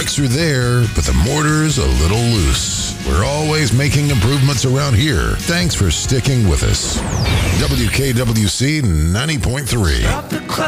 bricks are there, but the mortar's a little loose. We're always making improvements around here. Thanks for sticking with us. WKWC 90.3.